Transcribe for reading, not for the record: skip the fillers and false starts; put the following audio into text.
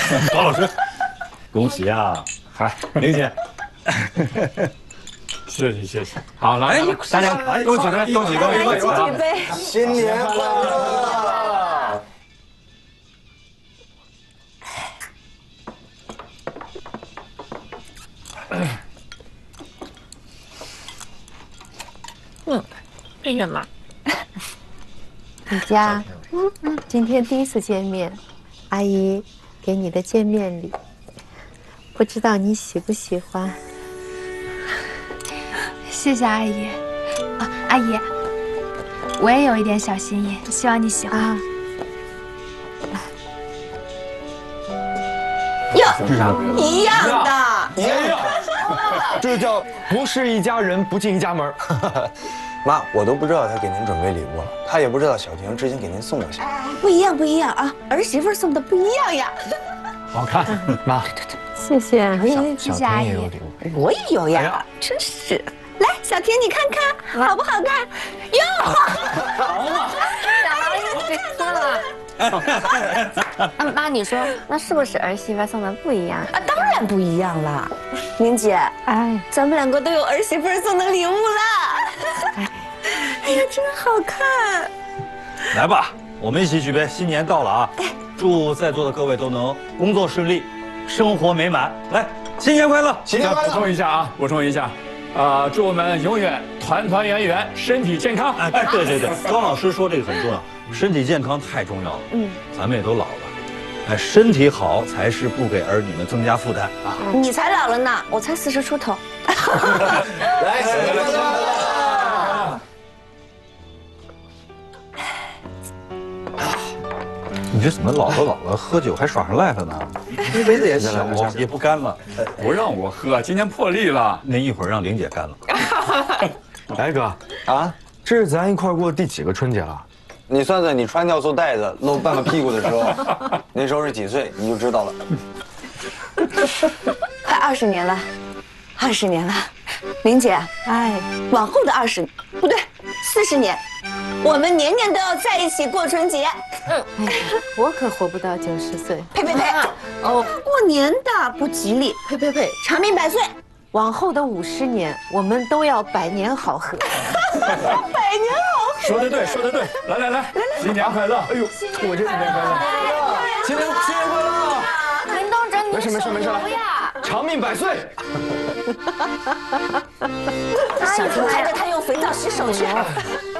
高老师，恭喜啊！嗨，玲姐，谢谢谢谢。好，来，大家恭喜他，恭喜恭喜恭喜啊！ 新年快乐！ 为什么？ 李佳，今天第一次见面，阿姨给你的见面礼，不知道你喜不喜欢？ 谢谢阿姨。啊，阿姨，我也有一点小心意，希望你喜欢。 啊， 一样的， 一样， 这叫不是一家人不进一家门。 妈，我都不知道他给您准备礼物了，他也不知道小婷之前给您送过啥。 不一样不一样啊，儿媳妇送的不一样呀。 好看，妈， 谢谢。 谢谢阿姨。 我也有呀，真是。来，小婷，你看看好不好看？哟， 妈，你说那是不是儿媳妇送的不一样啊，当然不一样了。玲姐， 哎， 咱们两个都有儿媳妇送的礼物了。哎呀，真好看！ 来吧，我们一起举杯，新年到了啊！祝在座的各位都能工作顺利，生活美满。来，新年快乐！ 新年快乐！ 补充一下啊，补充一下，祝我们永远团团圆圆，身体健康。 哎，对对对，高老师说这个很重要，身体健康太重要了。咱们也都老了，哎，身体好才是不给儿女们增加负担啊。 你才老了呢，我才40出头。 来，新年快乐！ 你这怎么老了喝酒还耍上赖了呢？这杯子也小，也不干了。 不让我喝，今天破例了。 那一会儿让玲姐干了。 来哥啊，这是咱一块过第几个春节了？ 你算算，你穿尿素带子露半个屁股的时候，那时候是几岁，你就知道了。 快20年了，20年了，玲姐， 哎， 往后的20，不对，40年，我们年年都要在一起过春节。 我可活不到90岁。 呸呸呸！哦，过年的不吉利。 呸呸呸！ 长命百岁。 往后的50年，我们都要百年好合。 百年好合。 说得对，说得对。来，新年快乐！哎呦，我这新年快乐！新年快乐！ 林东哲，你没事手游呀？ 长命百岁！ 小婷还带他用肥皂洗手去。